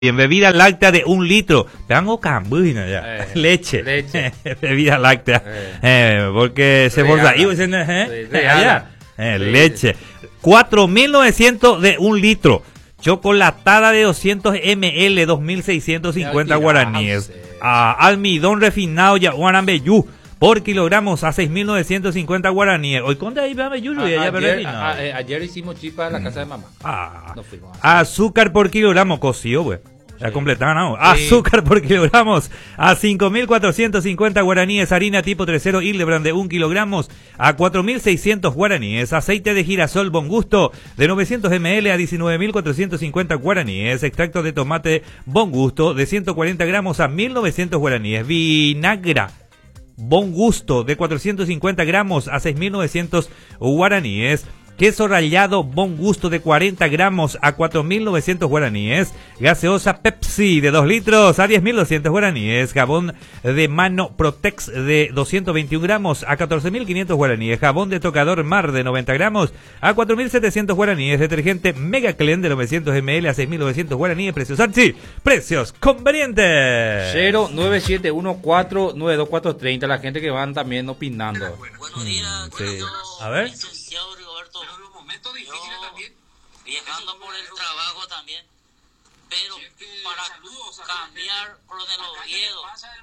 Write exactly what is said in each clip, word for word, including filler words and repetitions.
En bebida láctea de un litro. Tengo cambuina ya. Eh, leche. leche. Bebida láctea. Eh. Eh, porque se forza. Y dicen, eh, Sí, reala. eh, Sí, leche. cuatro mil novecientos de un litro. Chocolatada de doscientos mililitros, dos mil seiscientos cincuenta guaraníes. Ah, almidón refinado ya Guarambeyú. Por kilogramos a seis mil novecientos cincuenta guaraníes. Hoy contra ahí, veame, Yuyu, y ella ayer, a- a- eh, ayer hicimos chipa en la casa de mamá. Ah, Nos fuimos a- azúcar por kilogramo, cocido, güey. Ya Sí. completaron, ¿no? Sí. Azúcar por kilogramos a cinco mil cuatrocientos cincuenta guaraníes. Harina tipo tres Hildebrand de un kilogramos a cuatro mil seiscientos guaraníes. Aceite de girasol Bon Gusto de novecientos mililitros a diecinueve mil cuatrocientos cincuenta guaraníes. Extracto de tomate Bon Gusto de ciento cuarenta gramos a mil novecientos guaraníes. Vinagra Bon Gusto de cuatrocientos cincuenta gramos a seis mil novecientos guaraníes. Queso rallado Bon Gusto de cuarenta gramos a cuatro mil novecientos guaraníes. Gaseosa Pepsi de dos litros a diez mil doscientos guaraníes. Jabón de mano Protex de doscientos veintiún gramos a catorce mil quinientos guaraníes. Jabón de tocador Mar de noventa gramos a cuatro mil setecientos guaraníes. Detergente Mega Clean de novecientos mililitros a seis mil novecientos guaraníes. Precios Archie. Precios convenientes. cero nueve siete uno cuatro nueve dos cuatro tres cero. La gente que van también opinando. Buenos días, sí. corazón. A ver. Licenciado Rigoberto. Pero los momentos difíciles Yo, también. viajando por el trabajo también. Pero Siempre para saludos a cambiar Coronel Oviedo,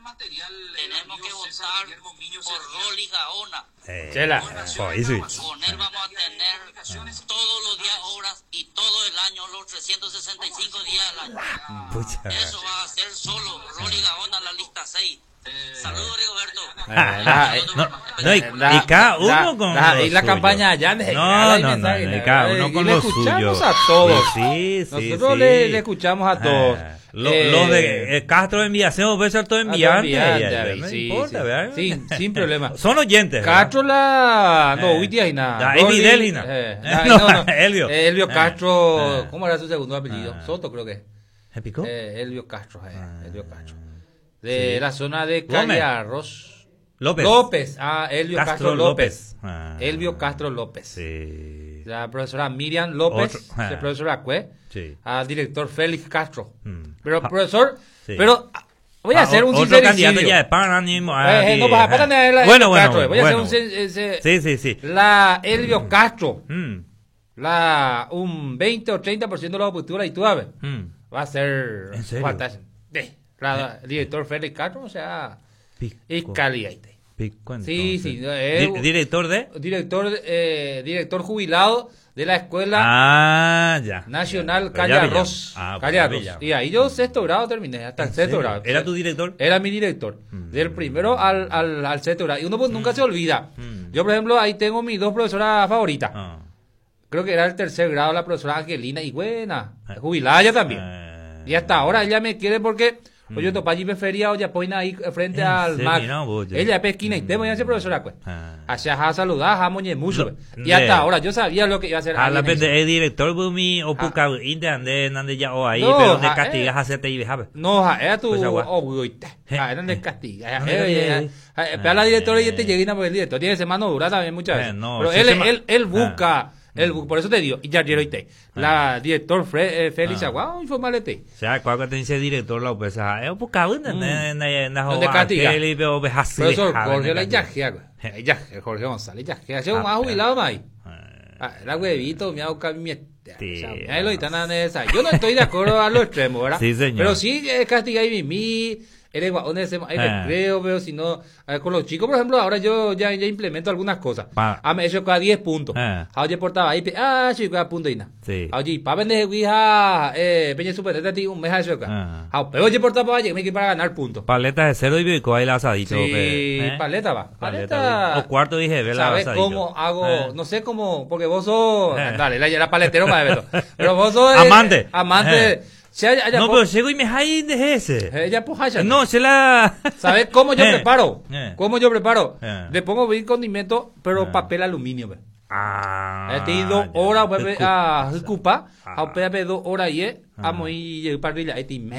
tenemos que votar por Rolly Gaona. Eh, Chela. oh, y sí. Con él vamos a tener todos los días horas y todo el año, los trescientos sesenta y cinco días al año. Pucha. Eso va a ser solo Rolly Gaona, la lista seis. Saludos, Rigoberto. Eh, la- eh, No, no, y, La- y cada uno la- con la- lo y la suyo. campaña allá de- No, hay no, no, mensajes, no, y la cada verdad, uno y con le lo escuchamos suyo. a todos. Sí, sí, Nosotros sí. le, le escuchamos a todos. Ah, lo- Eh, los de eh, Castro enviación, vos ser todo a enviante. enviante, ya, a ver, no sí, importa, sí. ¿verdad? Sin- sin problema. Son oyentes. ¿verdad? Castro la... No, Eh. Huitia y nada. Ya, es Rolly, Vidal y nada. eh, Eh, ah, no, no, no. Elvio. Eh, Elvio Eh. Castro... Eh. ¿Cómo era su segundo apellido? Ah. Soto, creo que. ¿Se picó? Eh, Elvio Castro, eh, Ah. Elvio Castro. De Sí. la zona de Gómez. Calle Arroz. López. López. Ah, Elvio Castro, Castro López. López. Ah. Elvio Castro López. Sí. La profesora Miriam López, Otro, ah. la profesora Cue, Sí. al director Félix Castro. Mm. Pero, Ah, profesor, sí. pero ah, voy a Ah, hacer un otro sincericidio. candidato ya de Paranismo. Eh, eh, no, para, para, para, la- Bueno, bueno, Castro, voy a bueno. hacer un sin- ese- Sí, sí, sí. La Elvio Castro, Mm, la, un veinte o treinta por ciento de la postura y tú sabes, mm. va a ser ¿En serio? fantástico. Sí, la, el director Félix Castro, o sea, es Pico. calidad. Pico, Sí, entonces. sí, es- Di- ¿Director de? Director, eh, director jubilado de la escuela Ah, ya. Nacional Ya. Calle Bella Villa. Arroz. Ah, Calle Bella Arroz. Villa. Y ahí yo sexto grado terminé, hasta el ¿En sexto serio? grado. ¿Era tu director? Era mi director. Mm. Del primero al, al, al sexto grado. Y uno pues, nunca se olvida. Mm. Yo, por ejemplo, ahí tengo mis dos profesoras favoritas. Ah. Creo que era el tercer grado, la profesora Angelina, y buena. Ah. Jubilada ya también. Eh, Y hasta ahora ella me quiere porque... Pues yo topa allí me feria o ya pone ahí frente ¿En al serio? mar. No, vos, ya. Ella es pesquina y te voy a hacer profesora, pues. Ah. Allá a saludar, a moñe mucho. No, pues. Y de- hasta ahora yo sabía lo que iba a hacer. A la alguien vez ahí. el director bumi o puca inde ande nande ya o ahí No, pero de ja, castigas eh. hacerte y dejar. No, ja, era tu... Pues agua. Oh, uy, te. Eh, Ja, era de eh. castiga. Ja, No, eh, no, eh, no, eh. no. Ja, Espera la directora y Eh. te lleguina porque el director tiene semana dura también muchas Eh, veces. no, Pero si él, se ma- él, él busca... Ah. Él bu- por eso te digo, y ya quiero irte. La director Fre, eh, Félix Ah. Aguao, informalete. O sea, cuando te dice director la pesa, es puca inde na na na ¿Dónde castiga? ele veo be hasile. Profesor Jorge la yajea, güey. La yajea, Jorge González, yajea. Hace un Ah, más jubilado, más ahí. Ah. Ah, era huevito, me hago mi... Sí. Ahí lo están en esa. Yo no estoy de acuerdo a los extremos, ¿verdad? Sí, señor. Pero sí eh, castiga y mimi. Eres donde se hay Ah. recreo, veo, si no, eh, con los chicos, por ejemplo, ahora yo ya, ya implemento algunas cosas. Pa. Ah, me he hecho cada diez puntos. Ah. Oye, portaba ahí, pe- ah, chico, cada punto y nada. Sí. Oye, pa vender guija, eh, peña super, ti un mes a eso acá. Ah. Ah, pero oye, portaba, oye, me para ganar puntos. Paleta de cerdo y bico ahí el asadito. Sí, pe, ¿eh? paleta va. Paleta. Paleta. O cuarto dije, ve la ¿Sabes asadito. cómo hago? Eh. No sé cómo, porque vos sos, Eh. dale, la era paletero para verlo. Pero vos sos eh, Amante. amante. Eh. Si haya, haya No, po- pero llego y me hay de ese. ella pues haya. No, se la. ¿Sabes cómo yo Eh. preparo? Eh. ¿Cómo yo preparo? Eh. Le pongo bien condimento, pero Eh. papel aluminio. Ve. Ah. He tenido ya. horas, pues, Escu- a escupa, Ah. a pepe dos horas y Ah. a muy parrilla, este media hora.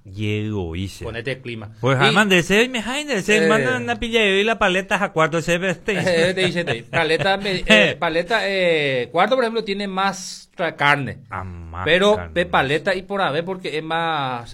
Llego, hice. Ponete el clima. Pues Y- además de ese, me jaine, se Eh. mandan una pilla y la paleta a cuarto, ese este. Eh, te dice, te- paleta, me- eh, paleta eh, cuarto, por ejemplo, tiene más tra- carne. Ah, más Pero carne. de paleta y por haber porque es más